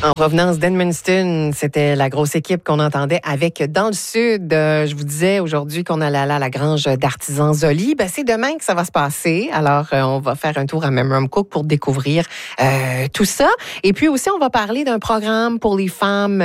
En provenance d'Edmundston, c'était la grosse équipe qu'on entendait avec Dans le Sud. Je vous disais aujourd'hui qu'on allait aller à la grange d'artisans Zoli. C'est demain que ça va se passer. Alors, on va faire un tour à Memram Cook pour découvrir tout ça. Et puis aussi, on va parler d'un programme pour les femmes